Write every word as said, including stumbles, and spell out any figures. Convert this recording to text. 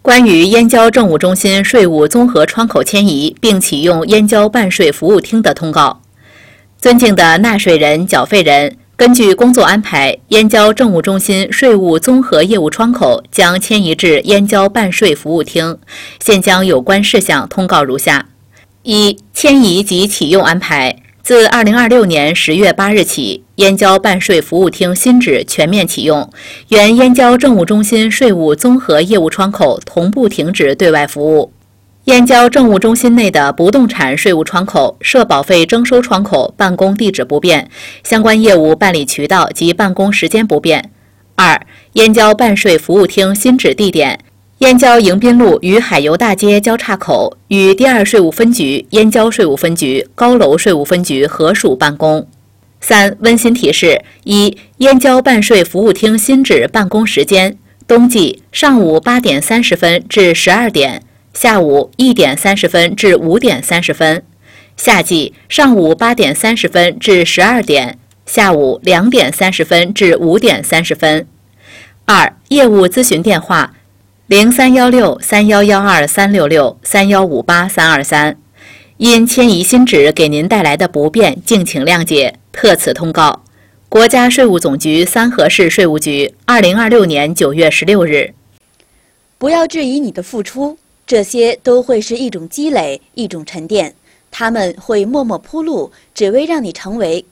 关于燕郊政务中心税务综合窗口迁移并启用燕郊办税服务厅的通告。尊敬的纳税人、缴费人，根据工作安排，燕郊政务中心税务综合业务窗口将迁移至燕郊办税服务厅。现将有关事项通告如下：一、迁移及启用安排。自二零二六年十月八日起，燕郊办税服务厅新址全面启用，原燕郊政务中心税务综合业务窗口同步停止对外服务。燕郊政务中心内的不动产税务窗口、社保费征收窗口办公地址不变，相关业务办理渠道及办公时间不变。二、燕郊办税服务厅新址地点：燕郊迎宾路与海油大街交叉口，与第二税务分局、燕郊税务分局、高楼税务分局合署办公。三、温馨提示：一、燕郊办税服务厅新址办公时间：冬季上午八点三十分至十二点，下午一点三十分至五点三十分；夏季上午八点三十分至十二点，下午两点三十分至五点三十分。二、业务咨询电话：零三幺六三幺幺二三六六三幺五八三二三。因迁移新址给您带来的不便，敬请谅解，特此通告。国家税务总局三河市税务局，二零二六年九月十六日。 不要质疑你的付出，这些都会是一种积累，一种沉淀，他们会默默铺路，只为让你成为